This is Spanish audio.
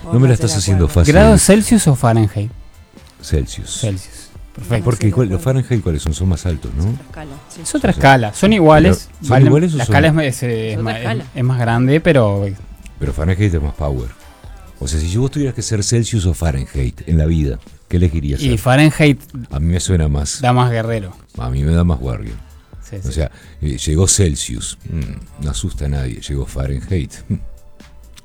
No me la estás haciendo fácil. ¿Grados Celsius o Fahrenheit? Celsius. Celsius. Perfecto. Porque los Fahrenheit, ¿cuáles son? Son más altos, ¿no? Es otra escala. Son iguales. Pero, ¿son iguales o la son? escala es más grande, pero Fahrenheit es más power. O sea, si vos tuvieras que ser Celsius o Fahrenheit en la vida, ¿qué elegirías? Y Fahrenheit a mí me suena más. da más guerrero. A mí me da más Warrior. Sí, O sea, llegó Celsius. No asusta a nadie. Llegó Fahrenheit.